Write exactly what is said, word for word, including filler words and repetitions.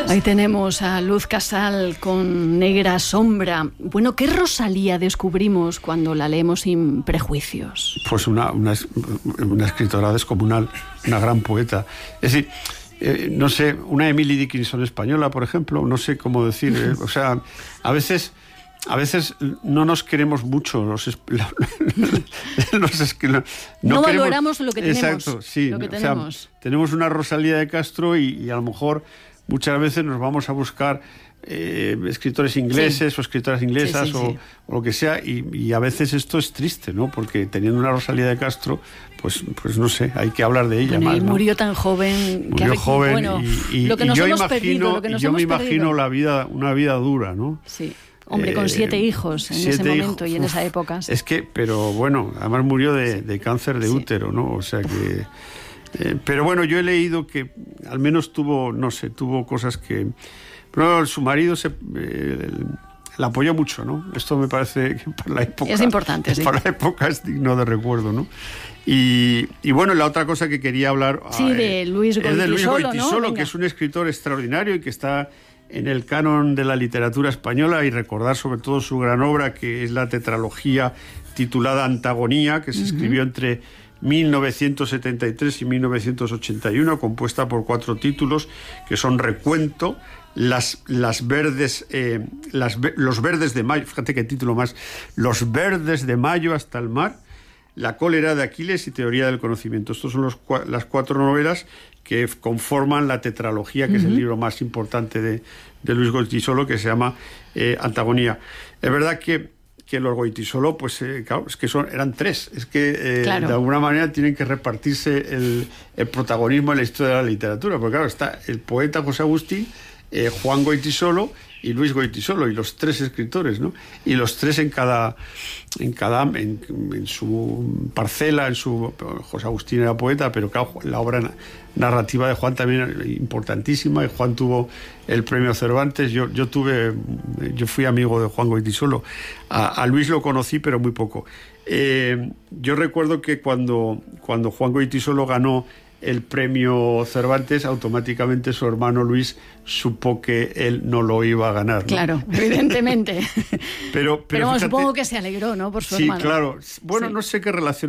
Ahí tenemos a Luz Casal con Negra Sombra. Bueno, ¿qué Rosalía descubrimos cuando la leemos sin prejuicios? Pues una, una, una escritora descomunal, una gran poeta. Es decir, eh, no sé, una Emily Dickinson española, por ejemplo, no sé cómo decir. Eh, o sea, a veces... A veces no nos queremos mucho, los, los no, no, no valoramos lo que tenemos. Exacto, sí. Lo que o tenemos. Sea, tenemos una Rosalía de Castro y, y a lo mejor muchas veces nos vamos a buscar eh, escritores ingleses sí. o escritoras inglesas sí, sí, o, sí. o lo que sea y, y a veces esto es triste, ¿no? Porque teniendo una Rosalía de Castro, pues, pues no sé, hay que hablar de ella bueno, más, y ¿no? Murió tan joven. Murió que, joven bueno, y, y, lo que y nos yo hemos imagino, perdido, lo que nos yo hemos me imagino perdido. la vida, una vida dura, ¿no? Sí. Hombre, con siete eh, hijos en siete ese momento hijos, y en uf, esa época. Sí. Es que, pero bueno, además murió de, de cáncer de sí. útero, ¿no? O sea que... Eh, pero bueno, yo he leído que al menos tuvo, no sé, tuvo cosas que... Pero su marido se... Eh, la apoyó mucho, ¿no? Esto me parece que por la época... Es importante, sí. Por la época es digno de recuerdo, ¿no? Y, y bueno, la otra cosa que quería hablar... Sí, eh, de Luis Goitisolo, es de Luis Goitisolo, ¿no? que es un escritor extraordinario y que está... en el canon de la literatura española, y recordar sobre todo su gran obra, que es la tetralogía titulada Antagonía, que se uh-huh. escribió entre mil novecientos setenta y tres y mil novecientos ochenta y uno, compuesta por cuatro títulos, que son Recuento, las, las verdes, eh, las, los verdes de mayo, fíjate qué título más, Los verdes de mayo hasta el mar, La cólera de Aquiles y Teoría del conocimiento. Estos son los, las cuatro novelas que conforman la tetralogía, que uh-huh. es el libro más importante de, de Luis Goitisolo, que se llama eh, Antagonía. Es verdad que, que los Goitisolo, pues eh, claro, es que son, eran tres, es que eh, claro. de alguna manera tienen que repartirse el, el protagonismo en la historia de la literatura, porque claro, está el poeta José Agustín, eh, Juan Goitisolo y Luis Goitisolo, y los tres escritores, ¿no? Y los tres en cada, en cada, en, en su parcela, en su... José Agustín era poeta, pero claro, la obra narrativa de Juan también era importantísima, y Juan tuvo el premio Cervantes. Yo, yo tuve, yo fui amigo de Juan Goitisolo. A, a Luis lo conocí, pero muy poco. Eh, yo recuerdo que cuando, cuando Juan Goitisolo ganó el premio Cervantes, automáticamente su hermano Luis supo que él no lo iba a ganar, ¿no? Claro, evidentemente. pero, pero, pero fíjate, supongo que se alegró, ¿no? Por su sí, hermano. Sí, claro. Bueno, sí. no sé qué relación